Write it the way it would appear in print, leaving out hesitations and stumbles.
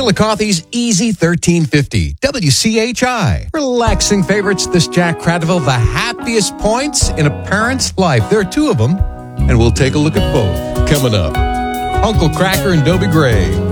Chillicothe's Easy 1350, WCHI. Relaxing favorites, this Jack Cradaville, the happiest points in a parent's life. There are two of them, and we'll take a look at both coming up. Uncle Cracker and Dobie Gray.